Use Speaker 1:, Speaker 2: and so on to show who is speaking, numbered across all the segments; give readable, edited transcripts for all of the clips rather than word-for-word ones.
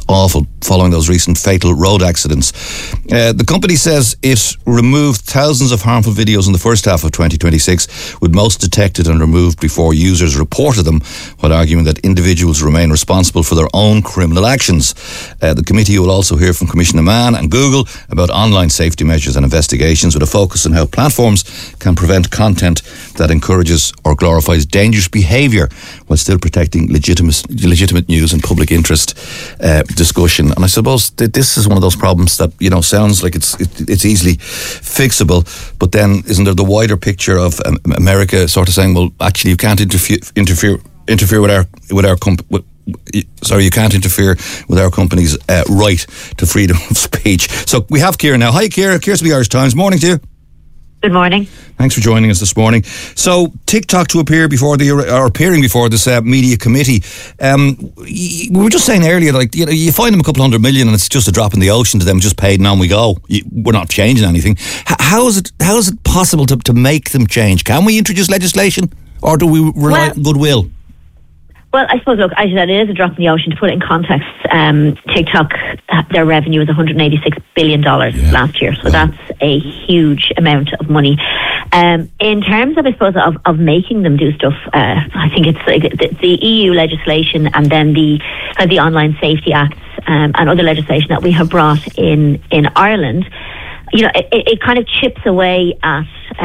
Speaker 1: awful following those recent fatal road accidents. The company says it removed thousands of harmful videos in the first half of 2026, with most detected and removed before users reported them, while arguing that individuals remain responsible for their own criminal actions. The committee will also hear from Commissioner Mann and Google about online safety measures and investigations, with a focus on how platforms can prevent content that encourages or glorifies dangerous behaviour while still protecting legitimate news and public interest discussion. And I suppose that this is one of those problems that, you know, sounds like it's easily fixable, but then isn't there the wider picture of America sort of saying, well, actually you can't interfere with our company. Sorry, you can't interfere with our company's right to freedom of speech. So we have Ciara now. Hi, Ciara. Ciara's from the Irish Times. Morning to you.
Speaker 2: Good morning.
Speaker 1: Thanks for joining us this morning. So, TikTok to appearing before this media committee. We were just saying earlier, like, you know, you find them a couple $100 million and it's just a drop in the ocean to them, just paid and on we go. We're not changing anything. How is it possible to make them change? Can we introduce legislation, or do we rely on goodwill?
Speaker 2: Well, I suppose, look, as you said, it is a drop in the ocean. To put it in context, TikTok, their revenue was $186 billion last year. So that's a huge amount of money. In terms of, I suppose, of making them do stuff, I think it's like the EU legislation and then the Online Safety Acts and other legislation that we have brought in Ireland. You know, it kind of chips away at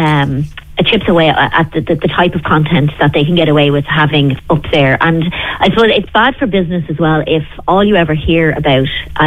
Speaker 2: the type of content that they can get away with having up there. And I suppose it's bad for business as well if all you ever hear about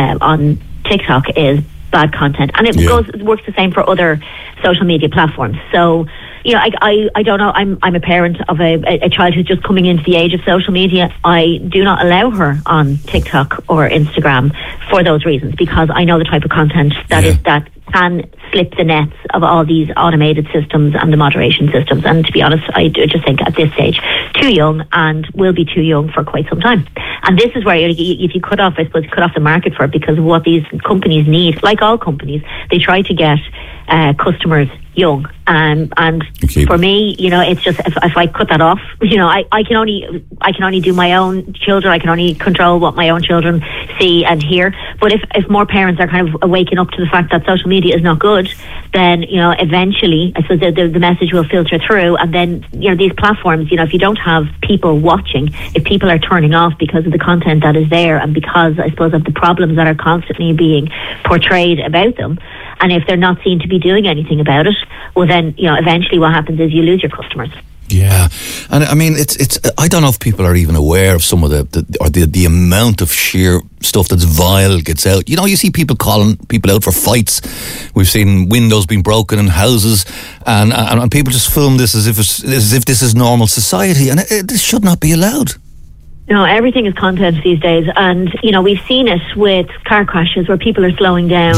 Speaker 2: on TikTok is bad content. And it works the same for other social media platforms. So, you know, I don't know. I'm a parent of a child who's just coming into the age of social media. I do not allow her on TikTok or Instagram for those reasons, because I know the type of content that can slip the nets of all these automated systems and the moderation systems. And to be honest, I just think at this stage, too young, and will be too young for quite some time. And this is where if you cut off the market for it, because of what these companies need, like all companies, they try to get customers young, and for me, you know, it's just if I cut that off, you know, I can only do my own children. I can only control what my own children see and hear. But if more parents are kind of waking up to the fact that social media is not good, then, you know, eventually I suppose the message will filter through, and then, you know, these platforms, you know, if you don't have people watching, if people are turning off because of the content that is there, and because I suppose of the problems that are constantly being portrayed about them, and if they're not seen to be doing anything about it, well then, you know, eventually what happens is you lose your customers.
Speaker 1: Yeah, and I mean, it's. I don't know if people are even aware of some of the amount of sheer stuff that's vile gets out. You know, you see people calling people out for fights. We've seen windows being broken in houses, and people just film this as if this is normal society, and this should not be allowed.
Speaker 2: No, everything is content these days, and you know, we've seen it with car crashes where people are slowing down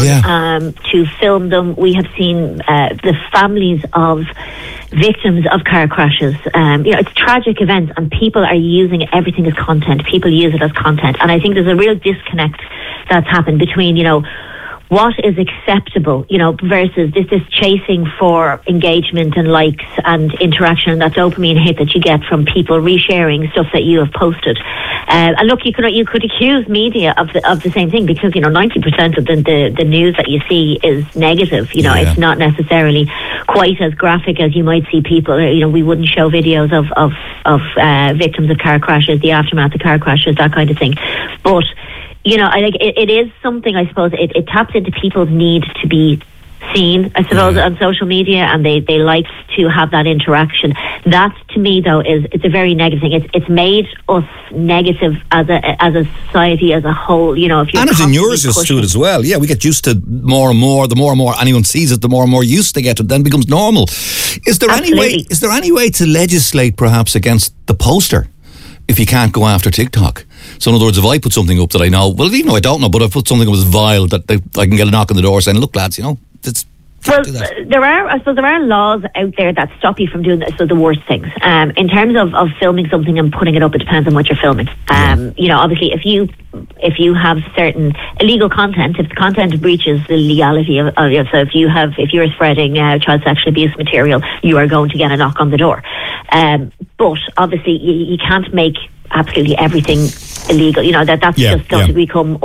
Speaker 2: to film them. We have seen the families of victims of car crashes. You know, it's tragic events, and people are using everything as content. People use it as content, and I think there's a real disconnect that's happened between, you know, what is acceptable, you know, versus this chasing for engagement and likes and interaction, that dopamine hit that you get from people resharing stuff that you have posted. And look, you could accuse media of the same thing, because, you know, 90% of the news that you see is negative. You know, it's not necessarily quite as graphic as you might see people. You know, we wouldn't show videos of victims of car crashes, the aftermath of car crashes, that kind of thing. But, you know, I think it is something, I suppose, it taps into people's need to be seen, I suppose, on social media, and they like to have that interaction. That, to me, though, it's a very negative thing. It's made us negative as a society as a whole. You know, if you're
Speaker 1: and it inures us to it as well. Yeah, we get used to more and more. The more and more anyone sees it, the more and more used they get to it. Then it becomes normal. Is there any way to legislate perhaps against the poster if you can't go after TikTok? So in other words, if I put something up that I know, well, even though I don't know, but I put something that was vile, that I can get a knock on the door saying, look, lads, you know,
Speaker 2: well, there are laws out there that stop you from doing the worst things. In terms of filming something and putting it up, it depends on what you're filming. You know, obviously, if you have certain illegal content, if the content breaches the legality of so if you're spreading child sexual abuse material, you are going to get a knock on the door. But obviously, you can't make absolutely everything illegal. You know, that's just going to become